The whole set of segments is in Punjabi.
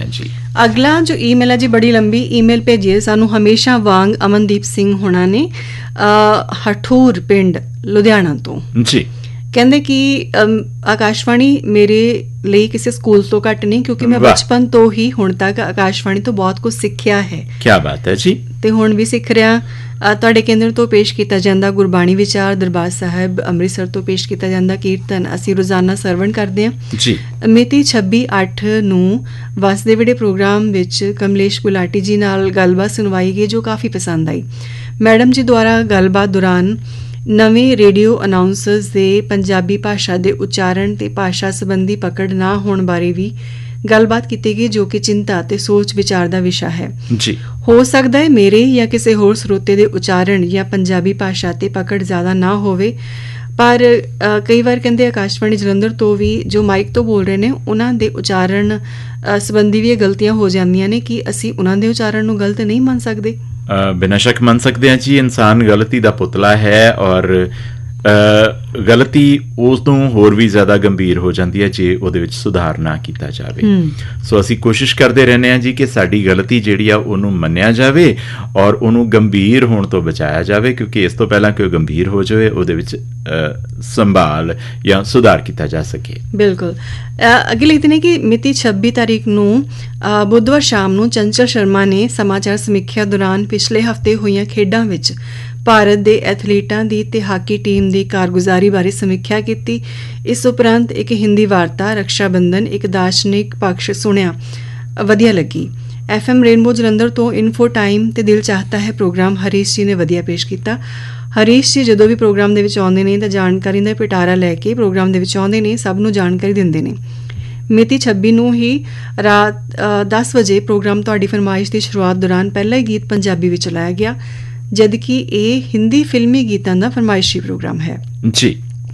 जी। अगला जो ईमेल है जी, बड़ी लंबी ईमेल भेजी है सानू हमेशा वांग अमनदीप सिंह होना ने हठूर पिंड लुधियाना तो जी। कहते कि आकाशवाणी मेरे ਲਈ ਕਿਸੇ ਸਕੂਲ ਤੋਂ ਘੱਟ ਨਹੀਂ, ਕਿਉਂਕਿ ਮੈਂ ਬਚਪਨ ਤੋਂ ਹੀ ਹੁਣ ਤੱਕ ਆਕਾਸ਼ਵਾਣੀ ਤੋਂ ਬਹੁਤ ਕੁਝ ਸਿੱਖਿਆ ਹੈ। ਕੀ ਬਾਤ ਹੈ ਜੀ। ਤੇ ਹੁਣ ਵੀ ਸਿੱਖ ਰਿਹਾ। ਤੁਹਾਡੇ ਕੇਂਦਰ ਤੋਂ ਪੇਸ਼ ਕੀਤਾ ਜਾਂਦਾ ਗੁਰਬਾਣੀ ਵਿਚਾਰ, ਦਰਬਾਰ ਸਾਹਿਬ ਅੰਮ੍ਰਿਤਸਰ ਤੋਂ ਪੇਸ਼ ਕੀਤਾ ਜਾਂਦਾ ਕੀਰਤਨ ਅਸੀਂ ਰੋਜ਼ਾਨਾ ਸਰਵਣ ਕਰਦੇ ਹਾਂ ਜੀ। ਮਿਤੀ 26/8 ਨੂੰ ਵਸਦੇ ਵਿੜੇ ਪ੍ਰੋਗਰਾਮ ਵਿੱਚ ਕਮਲੇਸ਼ ਗੁਲਾਟੀ ਜੀ ਨਾਲ ਗੱਲਬਾਤ ਸੁਣਵਾਈ ਗਈ, ਜੋ ਕਾਫੀ ਪਸੰਦ ਆਈ। ਮੈਡਮ ਜੀ ਦੁਆਰਾ ਗੱਲਬਾਤ ਦੌਰਾਨ ਨਵੇਂ ਰੇਡੀਓ ਅਨਾਉਂਸਰਸ ਦੇ ਪੰਜਾਬੀ ਭਾਸ਼ਾ ਦੇ ਉਚਾਰਨ ਤੇ ਭਾਸ਼ਾ ਸੰਬੰਧੀ ਪਕੜ ਨਾ ਹੋਣ ਬਾਰੇ ਵੀ ਗੱਲਬਾਤ ਕੀਤੀ ਗਈ, ਜੋ ਕਿ ਚਿੰਤਾ ਤੇ ਸੋਚ ਵਿਚਾਰ ਦਾ ਵਿਸ਼ਾ ਹੈ ਜੀ। ਹੋ ਸਕਦਾ ਹੈ ਮੇਰੇ ਜਾਂ ਕਿਸੇ ਹੋਰ ਸਰੋਤੇ ਦੇ ਉਚਾਰਨ ਜਾਂ ਪੰਜਾਬੀ ਭਾਸ਼ਾ ਤੇ ਪਕੜ ਜ਼ਿਆਦਾ ਨਾ ਹੋਵੇ, ਪਰ ਕਈ ਵਾਰ ਕਹਿੰਦੇ ਆਕਾਸ਼ਵਾਣੀ ਜਲੰਧਰ ਤੋਂ ਵੀ ਜੋ ਮਾਈਕ ਤੋਂ ਬੋਲ ਰਹੇ ਨੇ ਉਹਨਾਂ ਦੇ ਉਚਾਰਨ ਸੰਬੰਧੀ ਵੀ ਇਹ ਗਲਤੀਆਂ ਹੋ ਜਾਂਦੀਆਂ ਨੇ ਕਿ ਅਸੀਂ ਉਹਨਾਂ ਦੇ ਉਚਾਰਨ ਨੂੰ ਗਲਤ ਨਹੀਂ ਮੰਨ ਸਕਦੇ। ਬਿਨਾਂ ਸ਼ੱਕ ਮੰਨ ਸਕਦੇ ਹਾਂ ਜੀ। ਇਨਸਾਨ ਗਲਤੀ ਦਾ ਪੁਤਲਾ ਹੈ ਔਰ ਗਲਤੀ ਉਸ ਤੋਂ ਹੋਰ ਵੀ ਜ਼ਿਆਦਾ ਗੰਭੀਰ ਹੋ ਜਾਂਦੀ ਹੈ ਜੇ ਉਹਦੇ ਵਿੱਚ ਸੁਧਾਰ ਨਾ ਕੀਤਾ ਜਾਵੇ। ਸੋ ਅਸੀਂ ਕੋਸ਼ਿਸ਼ ਕਰਦੇ ਰਹਿੰਦੇ ਹਾਂ ਜੀ ਕਿ ਸਾਡੀ ਗਲਤੀ ਜਿਹੜੀ ਆ ਉਹਨੂੰ ਮੰਨਿਆ ਜਾਵੇ ਔਰ ਉਹਨੂੰ ਗੰਭੀਰ ਹੋਣ ਤੋਂ ਬਚਾਇਆ ਜਾਵੇ, ਕਿਉਂਕਿ ਇਸ ਤੋਂ ਪਹਿਲਾਂ ਕਿ ਉਹ ਗੰਭੀਰ ਹੋ ਜਾਵੇ ਉਹਦੇ ਵਿੱਚ ਸੰਭਾਲ ਜਾਂ ਸੁਧਾਰ ਕੀਤਾ ਜਾ ਸਕੇ। ਬਿਲਕੁਲ। ਅੱਗੇ ਲਿਖਦੇ ਨੇ ਕਿ ਮਿਤੀ 26 ਤਾਰੀਖ ਨੂੰ ਬੁੱਧਵਾਰ ਸ਼ਾਮ ਨੂੰ ਚੰਚਲ ਸ਼ਰਮਾ ਨੇ ਸਮਾਚਾਰ ਸਮੀਖਿਆ ਦੌਰਾਨ ਪਿਛਲੇ ਹਫ਼ਤੇ ਹੋਈਆਂ ਖੇਡਾਂ ਵਿੱਚ ਭਾਰਤ ਦੇ ਐਥਲੀਟਾਂ ਦੀ ਤੇ ਹਾਕੀ ਟੀਮ ਦੀ ਕਾਰਗੁਜ਼ਾਰੀ ਬਾਰੇ ਸਮੀਖਿਆ ਕੀਤੀ। ਇਸ ਉਪਰੰਤ ਇੱਕ ਹਿੰਦੀ ਵਾਰਤਾ ਰਕਸ਼ਾ ਬੰਧਨ ਇੱਕ ਦਾਰਸ਼ਨਿਕ ਪਕਸ਼ ਸੁਣਿਆ, ਵਧੀਆ ਲੱਗੀ। FM ਰੇਨਬੋ ਜਲੰਧਰ ਤੋਂ ਇਨਫੋ ਟਾਈਮ ਤੇ ਦਿਲ ਚਾਹਤਾ ਹੈ ਪ੍ਰੋਗਰਾਮ ਹਰੀਸ਼ ਜੀ ਨੇ ਵਧੀਆ ਪੇਸ਼ ਕੀਤਾ। ਹਰੀਸ਼ ਜੀ ਜਦੋਂ ਵੀ ਪ੍ਰੋਗਰਾਮ ਦੇ ਵਿੱਚ ਆਉਂਦੇ ਨੇ ਤਾਂ ਜਾਣਕਾਰੀ ਦਾ ਪਿਟਾਰਾ ਲੈ ਕੇ ਪ੍ਰੋਗਰਾਮ ਦੇ ਵਿੱਚ ਆਉਂਦੇ ਨੇ, ਸਭ ਨੂੰ ਜਾਣਕਾਰੀ ਦਿੰਦੇ ਨੇ। ਮਿਤੀ 26 ਨੂੰ ਹੀ ਰਾਤ 10 ਵਜੇ ਪ੍ਰੋਗਰਾਮ ਤੁਹਾਡੀ ਫਰਮਾਇਸ਼ ਦੀ ਸ਼ੁਰੂਆਤ ਦੌਰਾਨ ਪਹਿਲਾ ਹੀ ਗੀਤ ਪੰਜਾਬੀ ਵਿੱਚ ਚਲਾਇਆ ਗਿਆ, ਜਦਕਿ ਇਹ ਹਿੰਦੀ ਫਿਲਮੀ ਗੀਤਾਂ ਦਾ ਫਰਮਾਇਸ਼ੀ ਪ੍ਰੋਗਰਾਮ ਹੈ ਜੀ।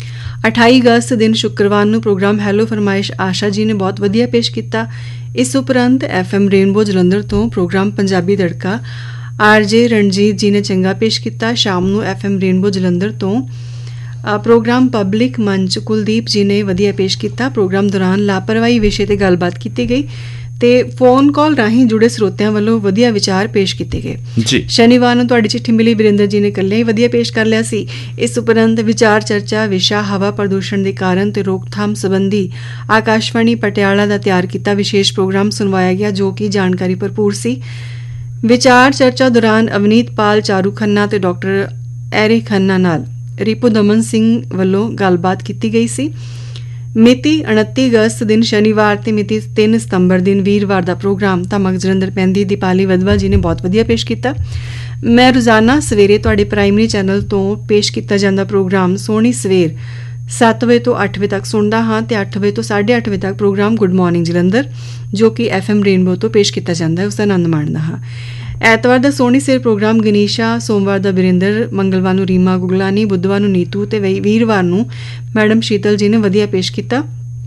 28 ਅਗਸਤ ਦਿਨ ਸ਼ੁੱਕਰਵਾਰ ਨੂੰ ਪ੍ਰੋਗਰਾਮ ਹੈਲੋ ਫਰਮਾਇਸ਼ ਆਸ਼ਾ ਜੀ ਨੇ ਬਹੁਤ ਵਧੀਆ ਪੇਸ਼ ਕੀਤਾ। ਇਸ ਉਪਰੰਤ FM ਰੇਨਬੋ ਜਲੰਧਰ ਤੋਂ ਪ੍ਰੋਗਰਾਮ ਪੰਜਾਬੀ ਤੜਕਾ RJ ਰਣਜੀਤ ਜੀ ਨੇ ਚੰਗਾ ਪੇਸ਼ ਕੀਤਾ। ਸ਼ਾਮ ਨੂੰ FM ਰੇਨਬੋ ਜਲੰਧਰ ਤੋਂ ਪ੍ਰੋਗਰਾਮ ਪਬਲਿਕ ਮੰਚ ਕੁਲਦੀਪ ਜੀ ਨੇ ਵਧੀਆ ਪੇਸ਼ ਕੀਤਾ। ਪ੍ਰੋਗਰਾਮ ਦੌਰਾਨ ਲਾਪਰਵਾਹੀ ਵਿਸ਼ੇ ਤੇ ਗੱਲਬਾਤ ਕੀਤੀ ਗਈ ਤੇ ਫੋਨ ਕਾਲ ਰਾਹੀਂ ਜੁੜੇ ਸਰੋਤਿਆਂ ਵੱਲੋਂ ਵਧੀਆ ਵਿਚਾਰ ਪੇਸ਼ ਕੀਤੇ ਗਏ। ਸ਼ਨੀਵਾਰ ਨੂੰ ਤੁਹਾਡੀ ਚਿੱਠੀ ਮਿਲੀ ਵਰਿੰਦਰ ਜੀ ਨੇ ਇਕੱਲੇ ਹੀ ਵਧੀਆ ਪੇਸ਼ ਕਰ ਲਿਆ ਸੀ। ਇਸ ਉਪਰੰਤ ਵਿਚਾਰ ਚਰਚਾ ਵਿਸ਼ਾ ਹਵਾ ਪ੍ਰਦੂਸ਼ਣ ਦੇ ਕਾਰਨ ਤੇ ਰੋਕਥਾਮ ਸੰਬੰਧੀ ਆਕਾਸ਼ਵਾਣੀ ਪਟਿਆਲਾ ਦਾ ਤਿਆਰ ਕੀਤਾ ਵਿਸ਼ੇਸ਼ ਪ੍ਰੋਗਰਾਮ ਸੁਣਵਾਇਆ ਗਿਆ, ਜੋ ਕਿ ਜਾਣਕਾਰੀ ਭਰਪੂਰ ਸੀ। ਵਿਚਾਰ ਚਰਚਾ ਦੌਰਾਨ ਅਵਨੀਤ ਪਾਲ ਚਾਰੂ ਖੰਨਾ ਤੇ ਡਾਕਟਰ ਐਰੀ ਖੰਨਾ ਨਾਲ ਰਿਪੂ ਦਮਨ ਸਿੰਘ ਵੱਲੋਂ ਗੱਲਬਾਤ ਕੀਤੀ ਗਈ ਸੀ। ਮਿਤੀ 29 ਅਗਸਤ ਦਿਨ ਸ਼ਨੀਵਾਰ ਤੇ ਮਿਤੀ 3 ਸਤੰਬਰ ਦਿਨ ਵੀਰਵਾਰ ਦਾ ਪ੍ਰੋਗਰਾਮ ਧਮਕ ਜਲੰਧਰ ਪੈਂਦੀ ਦੀਪਾਲੀ ਵਦਵਾ ਜੀ ਨੇ ਬਹੁਤ ਵਧੀਆ ਪੇਸ਼ ਕੀਤਾ। ਮੈਂ ਰੋਜ਼ਾਨਾ ਸਵੇਰੇ ਤੁਹਾਡੇ ਪ੍ਰਾਇਮਰੀ ਚੈਨਲ ਤੋਂ ਪੇਸ਼ ਕੀਤਾ ਜਾਂਦਾ ਪ੍ਰੋਗਰਾਮ ਸੋਹਣੀ ਸਵੇਰ 7 ਵਜੇ ਤੋਂ 8 ਵਜੇ ਤੱਕ ਸੁਣਦਾ ਹਾਂ ਤੇ 8 ਵਜੇ ਤੋਂ 8:30 ਵਜੇ ਤੱਕ ਪ੍ਰੋਗਰਾਮ ਗੁੱਡ ਮਾਰਨਿੰਗ ਜਲੰਧਰ, ਜੋ ਕਿ FM ਰੇਨਬੋ ਤੋਂ ਪੇਸ਼ ਕੀਤਾ ਜਾਂਦਾ ਹੈ, ਉਸ ਦਾ ਆਨੰਦ ਮਾਣਦਾ ਹਾਂ। ਐਤਵਾਰ ਦਾ ਸੋਹਣੀ ਸਵੇਰ ਪ੍ਰੋਗਰਾਮ ਗਨੀਸ਼ਾ, ਸੋਮਵਾਰ ਦਾ ਵਰਿੰਦਰ, ਮੰਗਲਵਾਰ ਨੂੰ ਰੀਮਾ ਗੁਗਲਾਨੀ, ਬੁੱਧਵਾਰ ਨੂੰ ਨੀਤੂ ਤੇ ਵੀਰਵਾਰ ਨੂੰ ਮੈਡਮ ਸ਼ੀਤਲ ਜੀ ਨੇ ਵਧੀਆ ਪੇਸ਼ ਕੀਤਾ।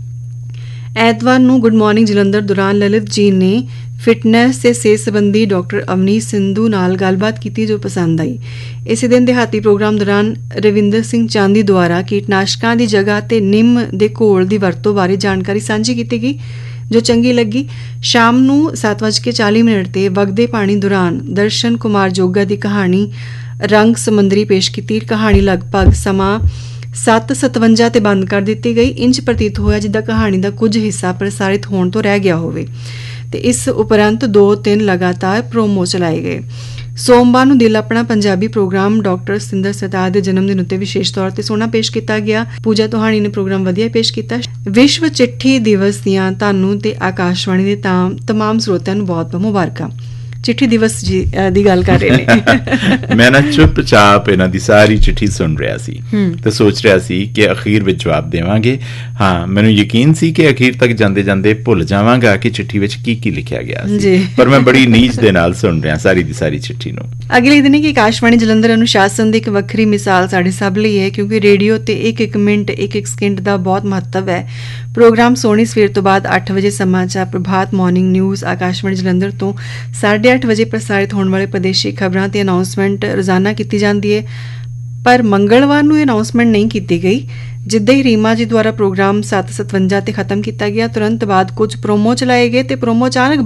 ਐਤਵਾਰ ਨੂੰ ਗੁੱਡ ਮਾਰਨਿੰਗ ਜਲੰਧਰ ਦੌਰਾਨ ਲਲਿਤ ਜੀ ਨੇ ਫਿਟਨੈਸ ਤੇ ਸਿਹਤ ਸੰਬੰਧੀ ਡਾਕਟਰ ਅਵਨੀਤ ਸਿੰਧੂ ਨਾਲ ਗੱਲਬਾਤ ਕੀਤੀ, ਜੋ ਪਸੰਦ ਆਈ। ਇਸੇ ਦਿਨ ਦਿਹਾਤੀ ਪ੍ਰੋਗਰਾਮ ਦੌਰਾਨ ਰਵਿੰਦਰ ਸਿੰਘ ਚਾਂਦੀ ਦੁਆਰਾ ਕੀਟਨਾਸ਼ਕਾਂ ਦੀ ਜਗ੍ਹਾ ਤੇ ਨਿੰਮ ਦੇ ਘੋਲ ਦੀ ਵਰਤੋਂ ਬਾਰੇ ਜਾਣਕਾਰੀ ਸਾਂਝੀ ਕੀਤੀ ਗਈ, ਜੋ ਚੰਗੀ ਲੱਗੀ। ਸ਼ਾਮ ਨੂੰ 7:40 ਤੇ ਵਗਦੇ ਪਾਣੀ ਦੌਰਾਨ ਦਰਸ਼ਨ ਕੁਮਾਰ ਜੋਗਾ ਦੀ ਕਹਾਣੀ ਰੰਗ ਸਮੁੰਦਰੀ ਪੇਸ਼ ਕੀਤੀ। ਕਹਾਣੀ ਲਗਭਗ ਸਮਾਂ 7:57 ਤੇ ਬੰਦ ਕਰ ਦਿੱਤੀ ਗਈ। ਇੰਜ ਪ੍ਰਤੀਤ ਹੋਇਆ ਜਿੱਦਾਂ ਕਹਾਣੀ ਦਾ ਕੁਝ ਹਿੱਸਾ ਪ੍ਰਸਾਰਿਤ ਹੋਣ ਤੋਂ ਰਹਿ ਗਿਆ ਹੋਵੇ ਤੇ ਇਸ ਉਪਰੰਤ 2-3 ਲਗਾਤਾਰ ਪ੍ਰੋਮੋ ਚਲਾਏ ਗਏ। ਸੋਮਵਾਰ ਨੂੰ ਦਿਲ ਆਪਣਾ ਪੰਜਾਬੀ ਪ੍ਰੋਗਰਾਮ ਡਾਕਟਰ ਸਤਿੰਦਰ ਸਰਤਾਜ ਦੇ ਜਨਮ ਦਿਨ ਉੱਤੇ ਵਿਸ਼ੇਸ਼ ਤੌਰ ਤੇ ਸੋਹਣਾ ਪੇਸ਼ ਕੀਤਾ ਗਿਆ। ਪੂਜਾ ਤੋਹਾਣੀ ਨੇ ਪ੍ਰੋਗਰਾਮ ਵਧੀਆ ਪੇਸ਼ ਕੀਤਾ। ਵਿਸ਼ਵ ਚਿੱਠੀ ਦਿਵਸ ਦੀਆਂ ਤੁਹਾਨੂੰ ਤੇ ਆਕਾਸ਼ਵਾਣੀ ਦੇ ਤਮਾਮ ਸਰੋਤਿਆਂ ਨੂੰ ਬਹੁਤ ਬਹੁਤ ਮੁਬਾਰਕਾਂ। ਚਿੱਠੀ ਦਿਵਸ ਦੀ ਗੱਲ ਕਰ ਰਹੇ ਨੇ। ਮੈਂ ਨਾ ਚੁੱਪਚਾਪ ਇਹਨਾਂ ਦੀ ਸਾਰੀ ਚਿੱਠੀ ਸੁਣ ਰਿਹਾ ਸੀ ਤੇ ਸੋਚ ਰਿਹਾ ਸੀ ਕਿ ਅਖੀਰ ਵਿੱਚ ਜਵਾਬ ਦੇਵਾਂਗੇ। ਹਾਂ, ਮੈਨੂੰ ਯਕੀਨ ਸੀ ਕਿ ਅਖੀਰ ਤੱਕ ਜਾਂਦੇ ਜਾਂਦੇ ਭੁੱਲ ਜਾਵਾਂਗਾ ਕਿ ਚਿੱਠੀ ਵਿੱਚ ਕੀ ਕੀ ਲਿਖਿਆ ਗਿਆ ਸੀ, ਪਰ ਮੈਂ ਬੜੀ ਨੀਝ ਦੇ ਨਾਲ ਸੁਣ ਰਿਹਾ ਸਾਰੀ ਦੀ ਸਾਰੀ ਚਿੱਠੀ ਨੂੰ। ਅਗਲੇ ਦਿਨ ਕਿ ਆਕਾਸ਼ਵਾਣੀ ਜਲੰਧਰ ਅਨੁਸ਼ਾਸਨ ਦੀ ਇੱਕ ਵੱਖਰੀ ਮਿਸਾਲ ਸਾਡੇ ਸਭ ਲਈ ਹੈ, ਕਿਉਂਕਿ ਰੇਡੀਓ ਤੇ ਇੱਕ ਮਿੰਟ ਇੱਕ ਸਕਿੰਟ ਦਾ ਬਹੁਤ ਮਹੱਤਵ ਹੈ। ਪ੍ਰੋਗਰਾਮ ਸੋਹਣੀ ਸਵੇਰ ਤੋਂ ਬਾਅਦ 8 ਵਜੇ ਸਮਾਚਾਰ ਪ੍ਰਭਾਤ ਮਾਰਨਿੰਗ ਨਿਊਜ਼ ਆਕਾਸ਼ਵਾਣੀ ਜਲੰਧਰ ਤੋਂ 8:30 ਵਜੇ ਪ੍ਰਸਾਰਿਤ ਹੋਣ ਵਾਲੇ ਪ੍ਰਦੇਸ਼ੀ ਖਬਰਾਂ ਤੇ ਅਨਾਉਂਸਮੈਂਟ ਰੋਜ਼ਾਨਾ ਕੀਤੀ ਜਾਂਦੀ ਹੈ, ਪਰ ਮੰਗਲਵਾਰ ਨੂੰ ਇਹ ਅਨਾਉਂਸਮੈਂਟ ਨਹੀਂ ਕੀਤੀ ਗਈ। ਜਿੱਦਾਂ ਹੀ ਰੀਮਾ ਜੀ ਦੁਆਰਾ ਪ੍ਰੋਗਰਾਮ 7:57 ਤੇ ਖਤਮ ਕੀਤਾ ਗਿਆ, ਤੁਰੰਤ ਬਾਅਦ ਕੁਝ ਪ੍ਰੋਮੋ ਚਲਾਏ ਗਏ ਤੇ ਪ੍ਰੋਮੋ ਅਚਾਨਕ